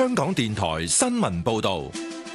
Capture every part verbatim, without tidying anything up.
香港電台新聞報道。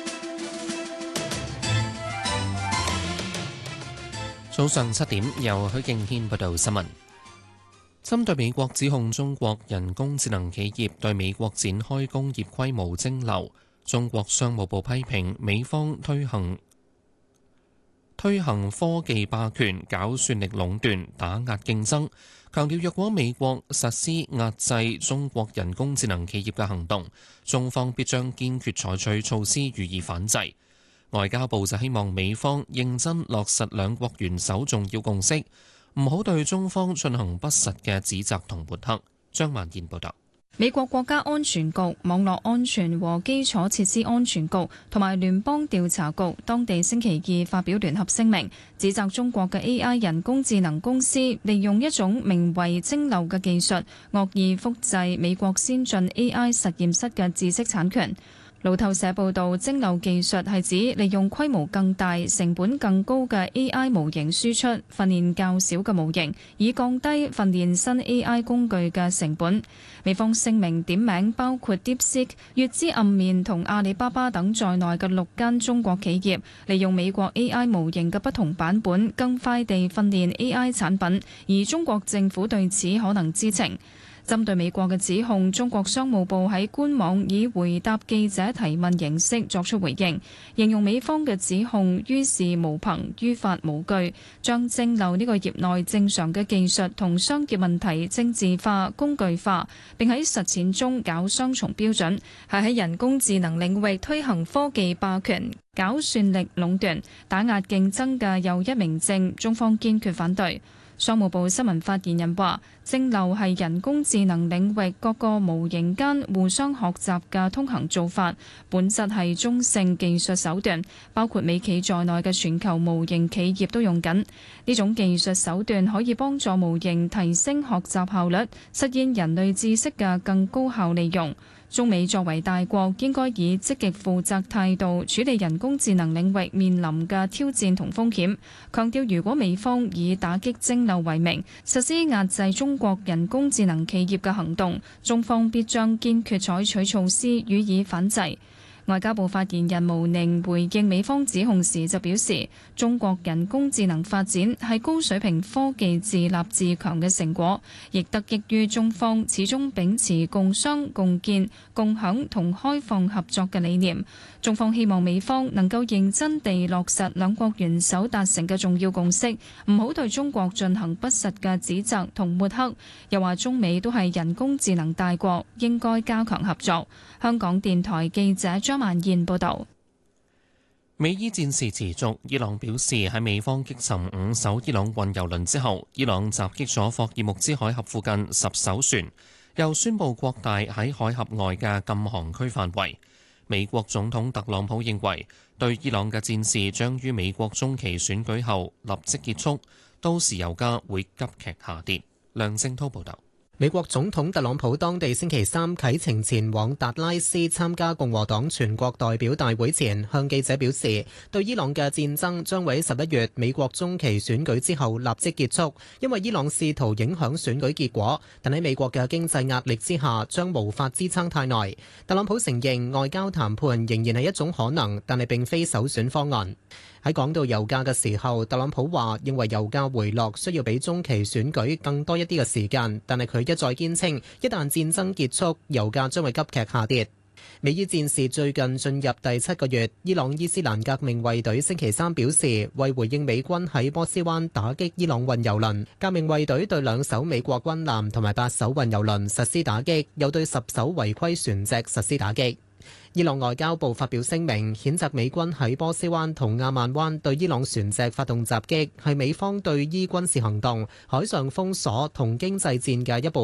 早上七點，由許敬軒報道新聞。針對美國指控中國人工智能企業對美國展開工業規模蒸餾，中國商務部批評美方推行推行科技霸權、搞算力壟斷、打壓競爭，強調若果美國實施壓制中國人工智能企業嘅行動，中方必將堅決採取措施予以反制。外交部就希望美方認真落實兩國元首重要共識，唔好對中方進行不實嘅指責同抹黑。張萬燕報道。 美國國家安全局、網絡安全和基礎設施安全局同埋聯邦調查局當地星期二發表聯合聲明，指責中國嘅 A I 人工智能公司利用一種名為蒸餾嘅技術，惡意複製美國先進 A I 實驗室嘅知識產權。路透社報道，蒸餾技術係指利用規模更大、成本更高嘅 A I 模型輸出，訓練較少嘅模型，以降低訓練新 A I 工具嘅成本。美方聲明點名包括 DeepSeek、月之暗面同阿里巴巴等在內嘅六間中國企業，利用美國 A I 模型嘅不同版本，更快地訓練 A I 產品，而中國政府對此可能知情。針對美國嘅指控，中國商務部喺官網以回答記者提問形式作出回應，形容美方嘅指控於事無憑、於法無據，將蒸餾呢個業內正常嘅技術同商業問題政治化、工具化，並喺實踐中搞雙重標準，係喺人工智能領域推行科技霸權、搞算力壟斷、打壓競爭嘅又一明證，中方堅決反對。商務部新聞發言人話，蒸餾係人工智能領域各個模型間互相學習嘅通行做法，本質係中性技術手段，包括美企在內嘅全球模型企業都用緊。呢種技術手段可以幫助模型提升學習效率，實現人類知識嘅更高效利用。中美作為大國，應該以積極負責態度處理人工智能領域面臨嘅挑戰同風險，強調如果美方以打擊蒸餾為名，實施壓制中國人工智能企業嘅行動，中方必將堅決採取措施予以反制。外交部發言人毛寧回應美方指控時就表示，中國人工智能發展係高水平科技自立自強嘅成果，亦得益於中方始終秉持共商共建共享同開放合作嘅理念。中方希望美方能夠認真地落實兩國元首達成嘅重要共識，唔好對中國進行不實嘅指責同抹黑。又話中美都係人工智能大國，應該加強合作。香港電台記者張萬燕報道。 美伊戰事持續，伊朗表示喺美方擊沉五艘伊朗運油輪之後，伊朗襲擊咗霍爾木茲海峽附近十艘船，又宣布擴大喺海峽外嘅禁航區範圍。美國總統特朗普認為，對伊朗嘅戰事將於美國中期選舉後立即結束，到時油價會急劇下跌。梁正滔報導。 美國總統特朗普當地星期三啟程前往達拉斯參加共和黨全國代表大會前，向記者表示，對伊朗嘅戰爭將會喺十一月美國中期選舉之後立即結束，因為伊朗試圖影響選舉結果，但喺美國嘅經濟壓力之下，將無法支撐太耐。特朗普承認外交談判仍然係一種可能，但係並非首選方案。喺講到油價嘅時候，特朗普話認為油價回落需要比中期選舉更多一啲嘅時間，但係佢一再堅稱，一旦戰爭結束，油價將會急劇下跌。美伊戰事最近進入第七個月，伊朗伊斯蘭革命衛隊星期三表示，為回應美軍喺波斯灣打擊伊朗運油輪，革命衛隊對兩艘美國軍艦同埋八艘運油輪實施打擊，又對十艘違規船隻實施打擊。伊朗外交部發表聲明，譴責美軍喺波斯灣同亞曼灣對伊朗船隻發動襲擊，係美方對伊軍事行動、海上封鎖同經濟戰嘅一部